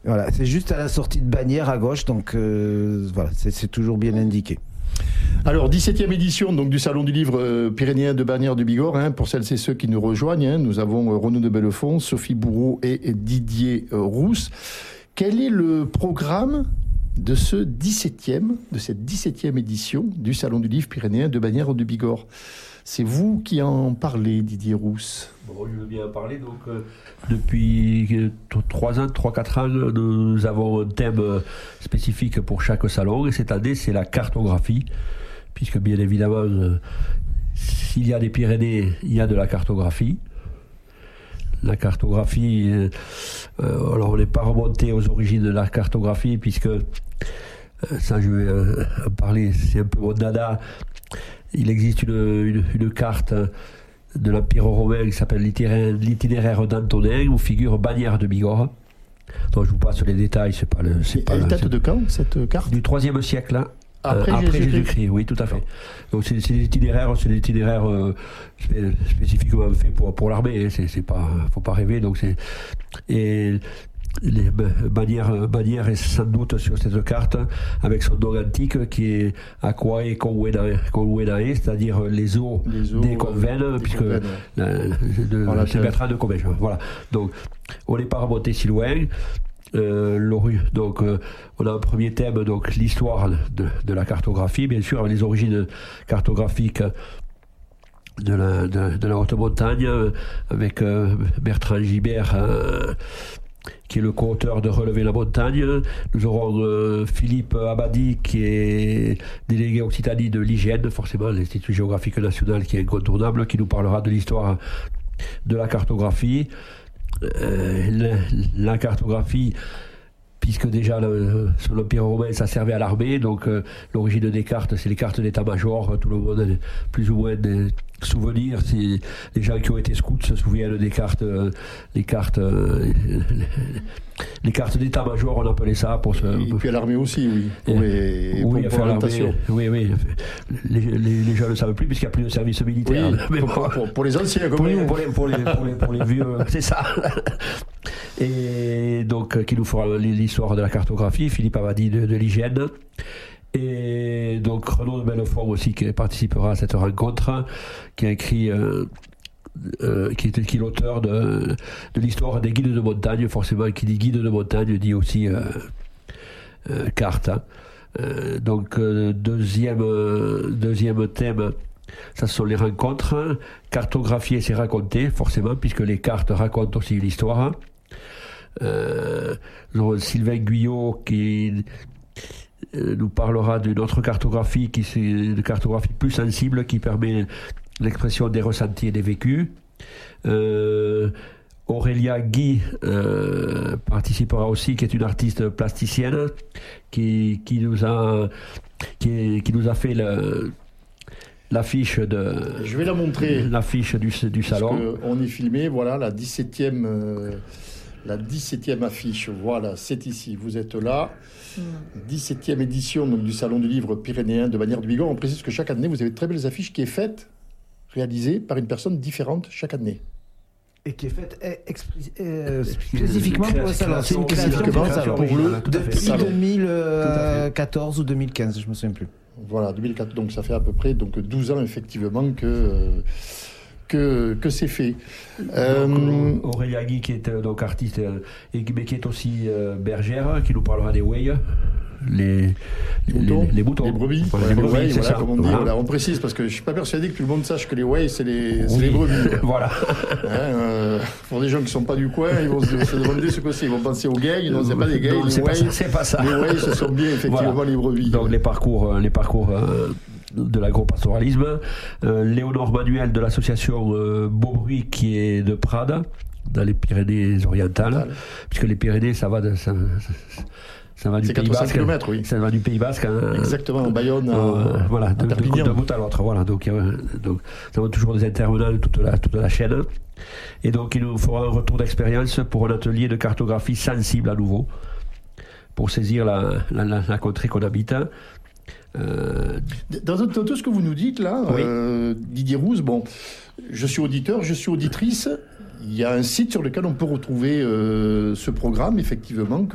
Voilà, c'est juste à la sortie de Bagnères à gauche, donc voilà, c'est toujours bien indiqué. Alors, 17e édition donc, du Salon du Livre pyrénéen de Bagnères du Bigorre. Pour celles et ceux qui nous rejoignent, nous avons Renaud de Bellefond, Sophie Bourreau et Didier Rousse. Quel est le programme de cette 17e édition du Salon du Livre pyrénéen de Bagnères du Bigorre? C'est vous qui en parlez, Didier Rousse. Bon, je veux bien en parler. Donc, depuis 3-4 ans, nous avons un thème spécifique pour chaque salon. Et cette année, c'est la cartographie. Puisque, bien évidemment, s'il y a des Pyrénées, il y a de la cartographie. La cartographie, alors on n'est pas remonté aux origines de la cartographie, puisque, ça je vais en parler, c'est un peu mon dada. Il existe une carte de l'Empire romain qui s'appelle l'itinéraire d'Antonin, où figure Bagnères de Bigorre. Donc je vous passe les détails, c'est pas le. Elle date de quand, cette carte? Du IIIe siècle, hein. Après Jésus-Christ, oui, tout à fait. Donc c'est des itinéraires spécifiquement faits pour l'armée. Faut pas rêver. Donc et les Bagnères est sans doute sur cette carte avec son nom antique qui est Aquae Convenae, c'est-à-dire les eaux des convents, puisque c'est Bertrand de Comminges. Voilà. Donc on n'est pas remonté si loin. Donc, on a un premier thème, donc l'histoire de la cartographie, bien sûr, avec les origines cartographiques de la haute montagne, avec Bertrand Gibert, qui est le co-auteur de Relever la montagne. Nous aurons Philippe Abadi, qui est délégué Occitanie de l'IGN, forcément, l'Institut géographique national, qui est incontournable, qui nous parlera de l'histoire de la cartographie. La cartographie, puisque déjà sur l'Empire romain ça servait à l'armée, donc l'origine des cartes, c'est les cartes d'état-major. Tout le monde a plus ou moins des souvenirs. Les gens qui ont été scouts se souviennent des cartes, les cartes d'état-major, on appelait ça pour se. Et puis à l'armée aussi, oui. Pour l'orientation. Oui. Les gens ne le savent plus puisqu'il n'y a plus de service militaire. Oui, mais pour les anciens, comme nous. Pour les vieux, c'est ça. Et donc, qui nous fera l'histoire de la cartographie, Philippe Abadi de l'IGN. Et donc, Renaud de Bellefond aussi, qui participera à cette rencontre, qui a écrit. Qui est l'auteur de l'histoire des guides de montagne. Forcément, qui dit guide de montagne dit aussi carte. Donc, deuxième thème, ça sont les rencontres. Cartographier, c'est raconter, forcément, puisque les cartes racontent aussi l'histoire. Sylvain Guyot qui nous parlera d'une autre cartographie, qui c'est une cartographie plus sensible, qui permet l'expression des ressentis et des vécus. Aurélia Guy participera aussi, qui est une artiste plasticienne, qui nous a fait l'affiche de. Je vais la montrer. L'affiche du salon. On est filmé, voilà, la 17e affiche. Voilà, c'est ici. Vous êtes là. 17e édition donc, du Salon du Livre pyrénéen de Bagnères du Bigorre. On précise que chaque année, vous avez de très belles affiches qui est faite, réalisée par une personne différente chaque année. Et qui est faite spécifiquement pour le salon. C'est une création pour le salon. Depuis 2014 ou 2015, je ne me souviens plus. Voilà, 2004. Donc ça fait à peu près 12 ans effectivement que c'est fait. Aurélia Guy, qui est donc artiste mais qui est aussi bergère, qui nous parlera des whey. Les moutons. Les brebis. Voilà, les brebis, c'est ça. Comme on dit. Voilà, on précise, parce que je ne suis pas persuadé que tout le monde sache que les whey, c'est les brebis. Voilà. Pour des gens qui ne sont pas du coin, ils vont se demander ce que c'est. Ils vont penser aux gays. Non, ce n'est pas des gays. Non, c'est pas ça. Les whey, ce sont bien effectivement les brebis. Donc les parcours de l'agropastoralisme. Léonore Manuel de l'association Beaubruit, qui est de Prades, dans les Pyrénées-Orientales, puisque les Pyrénées, ça va du Pays Basque. Kilomètres, oui. Ça va du Pays Basque. Exactement, en Bayonne, voilà, d'un bout à l'autre. Voilà, donc nous avons toujours des intervenants de toute la chaîne. Et donc, il nous fera un retour d'expérience pour un atelier de cartographie sensible à nouveau, pour saisir la contrée qu'on habite. Dans tout ce que vous nous dites là, oui. Didier Rousse, bon, je suis auditeur, je suis auditrice. Il y a un site sur lequel on peut retrouver ce programme, effectivement,